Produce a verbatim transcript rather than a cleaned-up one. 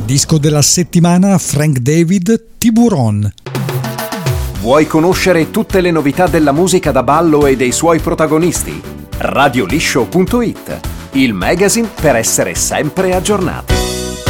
Disco della settimana Frank David, Tiburon. Vuoi conoscere tutte le novità della musica da ballo e dei suoi protagonisti? radio liscio punto it, il magazine per essere sempre aggiornati.